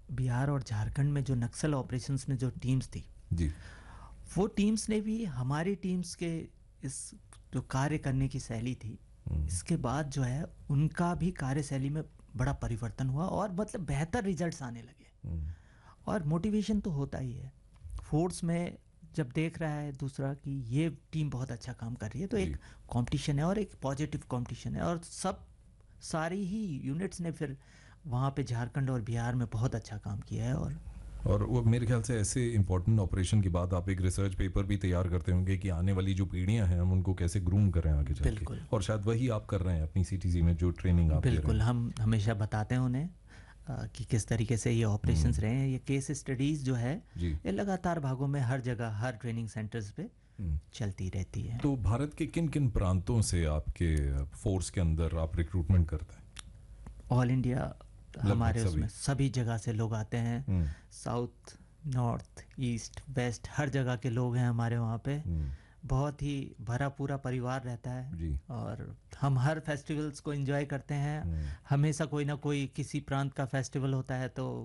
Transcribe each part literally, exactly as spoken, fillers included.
बिहार और झारखंड में जो नक्सल ऑपरेशंस में जो टीम्स थी जी, वो टीम्स ने भी हमारी टीम्स के इस जो कार्य करने की शैली थी, इसके बाद जो है उनका भी कार्यशैली में बड़ा परिवर्तन हुआ और मतलब बेहतर रिजल्ट्स आने लगे। और मोटिवेशन तो होता ही है फोर्स में, जब देख रहा है दूसरा कि ये टीम बहुत अच्छा काम कर रही है तो एक कंपटीशन है और एक पॉजिटिव कंपटीशन है, और सब सारी ही यूनिट्स ने फिर वहाँ पे झारखंड और बिहार में बहुत अच्छा काम किया है। और और वो मेरे ख्याल से ऐसे इंपॉर्टेंट ऑपरेशन के बाद आप एक रिसर्च पेपर भी तैयार करते होंगे कि आने वाली जो पीढ़ियां हैं हम उनको कैसे ग्रूम करें आगे चल के, और शायद वही आप कर रहे हैं अपनी सीटीसी में जो ट्रेनिंग आप दे रहे हैं। बिल्कुल, हम हमेशा बताते हैं उन्हें आ, कि किस तरीके से ये ऑपरेशंस रहे हैं। ये केस स्टडीज़ जो है ये लगातार भागों में हर जगह हर ट्रेनिंग सेंटर्स पे चलती रहती है। तो भारत के किन किन प्रांतों से आपके फोर्स के अंदर आप रिक्रूटमेंट करते हैं? ऑल इंडिया हमारे उसमें सभी जगह से लोग आते हैं, साउथ, नॉर्थ, ईस्ट, वेस्ट, हर जगह के लोग हैं हमारे वहाँ पे। बहुत ही भरा पूरा परिवार रहता है जी। और हम हर फेस्टिवल्स को एंजॉय करते हैं। हमेशा कोई ना कोई किसी प्रांत का फेस्टिवल होता है तो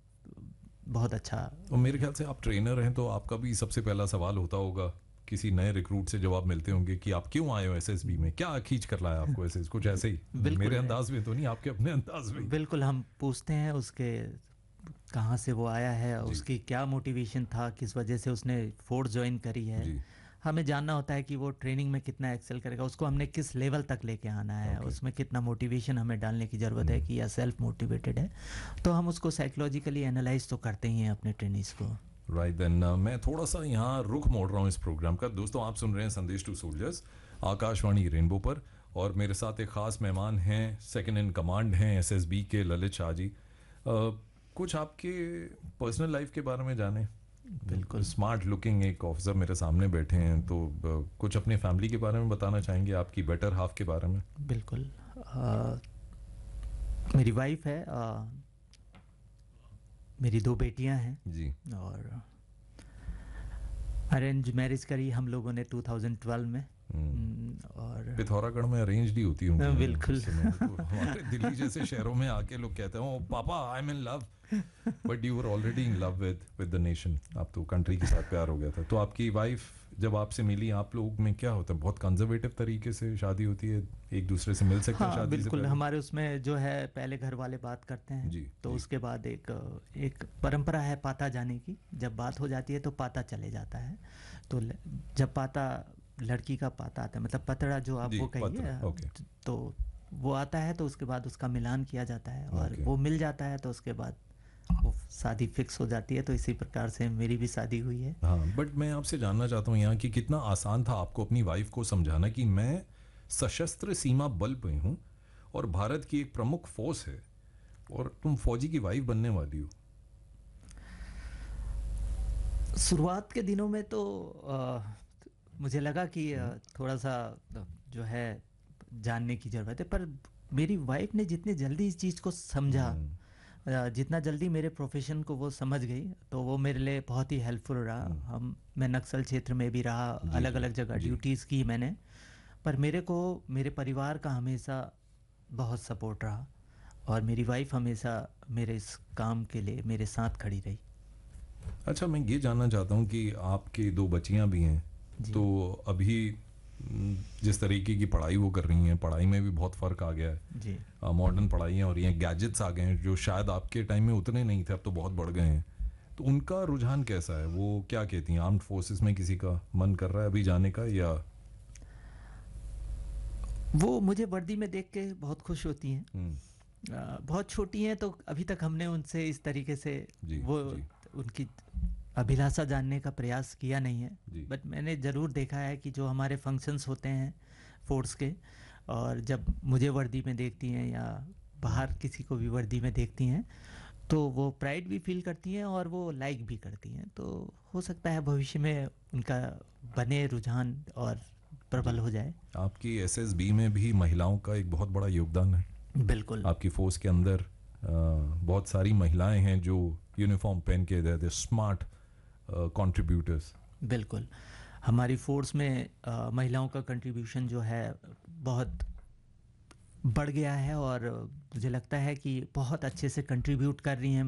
बहुत अच्छा। और मेरे ख्याल से आप ट्रेनर हैं तो आपका भी सबसे पहला सवाल होता होगा किसी नए रिक्रूट से जब आप मिलते होंगे कि आप क्यों आए हो एसएसबी में, क्या खींच कर लाया आपको एसएस, कुछ ऐसे ही मेरे अंदाज में तो नहीं, आपके अपने अंदाज में। बिल्कुल, हम पूछते हैं उसके कहाँ से वो आया है, उसकी क्या मोटिवेशन था, किस वजह से उसने फोर्स ज्वाइन करी है। हमें जानना होता है कि वो ट्रेनिंग में कितना एक्सेल करेगा, उसको हमने किस लेवल तक लेके आना है, okay. उसमें कितना मोटिवेशन हमें डालने की ज़रूरत है कि या सेल्फ मोटिवेटेड है। तो हम उसको साइकोलॉजिकली एनालाइज तो करते ही हैं अपने ट्रेनिंग्स को। राइट देन, मैं थोड़ा सा यहाँ रुख मोड़ रहा हूँ इस प्रोग्राम का। दोस्तों, आप सुन रहे हैं संदेश टू सोल्जर्स आकाशवाणी रेनबो पर, और मेरे साथ एक खास मेहमान हैं, सेकंड इन कमांड हैं एसएसबी के ललित शाह जी। कुछ आपके पर्सनल लाइफ के बारे में जाने। बिल्कुल। स्मार्ट लुकिंग एक ऑफिसर मेरे सामने बैठे हैं, तो uh, कुछ अपने फैमिली के बारे में बताना चाहेंगे, आपकी बेटर हाफ के बारे में? बिल्कुल। आ, मेरी वाइफ है, आ, मेरी दो बेटियां हैं जी, और अरेंज मैरिज करी हम लोगों ने टू थाउज़ेंड ट्वेल्व में। और पिथौरागढ़ में अरेंज ही होती होंगी। बिल्कुल। तो हमारे दिल्ली जैसे शहरों में आके लोग कहते हैं ओ पापा I am in love, but you were already in love with with the nation. आप तो कंट्री के साथ प्यार हो गया था। तो आपकी वाइफ जब आपसे मिली, आप लोग में क्या होता है, बहुत कंजर्वेटिव तरीके से शादी होती है, एक दूसरे से मिल सकते हैं? हाँ, शादी बिल्कुल। से हमारे उसमें जो है पहले घर वाले बात करते हैं जी, तो जी. उसके बाद एक एक परंपरा है पाता जाने की। जब बात हो जाती है तो पाता चले जाता है। तो जब पाता लड़की का पाता आता है, मतलब पतड़ा जो आप वो कहिए, तो वो आता है तो उसके बाद उसका मिलान किया जाता है और वो मिल जाता है तो उसके बाद वो शादी फिक्स हो जाती है। तो इसी प्रकार से मेरी भी शादी हुई है। हाँ, बट मैं आपसे जानना चाहता हूँ यहाँ कि कितना आसान था आपको अपनी वाइफ को समझाना कि मैं सशस्त्र सीमा बल पे हूँ और भारत की एक प्रमुख फोर्स है और तुम फौजी की वाइफ बनने वाली हो? शुरुआत के दिनों में तो आ, मुझे लगा कि थोड़ा सा जो है जानने की ज़रूरत है, पर मेरी वाइफ ने जितनी जल्दी इस चीज़ को समझा, जितना जल्दी मेरे प्रोफेशन को वो समझ गई, तो वो मेरे लिए बहुत ही हेल्पफुल रहा। हम मैं नक्सल क्षेत्र में भी रहा, अलग अलग जगह ड्यूटीज़ की मैंने, पर मेरे को मेरे परिवार का हमेशा बहुत सपोर्ट रहा और मेरी वाइफ हमेशा मेरे इस काम के लिए मेरे साथ खड़ी रही। अच्छा, मैं ये जानना चाहता हूँ कि आपकी दो बच्चियाँ भी हैं, तो अभी जिस तरीके की पढ़ाई वो कर रही हैं, पढ़ाई में भी बहुत फ़र्क आ गया है जी। मॉडर्न पढ़ाइयाँ और ये गैजेट्स आ गए हैं जो शायद आपके टाइम में उतने नहीं थे, अब तो बहुत बढ़ गए हैं। तो उनका रुझान कैसा है, वो क्या कहती हैं? आर्म्ड फोर्सेस में किसी का मन कर रहा है अभी जाने का, या वो मुझे वर्दी में देख के बहुत खुश होती हैं? आ, बहुत छोटी हैं तो अभी तक हमने उनसे इस तरीके से जी, वो जी. उनकी अभिलाषा जानने का प्रयास किया नहीं है, बट मैंने ज़रूर देखा है कि जो हमारे फंक्शंस होते हैं फोर्स के, और जब मुझे वर्दी में देखती हैं या बाहर किसी को भी वर्दी में देखती हैं तो वो प्राइड भी फील करती हैं और वो लाइक भी करती हैं। तो हो सकता है भविष्य में उनका बने रुझान और प्रबल हो जाए। आपकी एसएसबी में भी महिलाओं का एक बहुत बड़ा योगदान है। बिल्कुल। आपकी फोर्स के अंदर आ, बहुत सारी महिलाएं हैं जो यूनिफॉर्म पहन के दे स्मार्ट कंट्रीब्यूटर्स। बिल्कुल, हमारी फोर्स में आ, महिलाओं का कंट्रीब्यूशन जो है बहुत बढ़ गया है और मुझे लगता है कि बहुत अच्छे से कंट्रीब्यूट कर रही हैं।